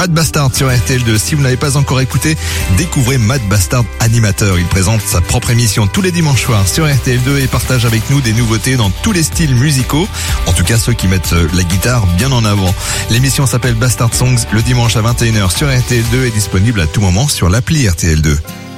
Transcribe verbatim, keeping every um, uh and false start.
Matt Bastard sur R T L deux. Si vous n'avez pas encore écouté, découvrez Matt Bastard animateur. Il présente sa propre émission tous les dimanches soirs sur R T L deux et partage avec nous des nouveautés dans tous les styles musicaux. En tout cas, ceux qui mettent la guitare bien en avant. L'émission s'appelle Bastard Songs. Le dimanche à vingt et une heures sur R T L deux est disponible à tout moment sur l'appli R T L deux.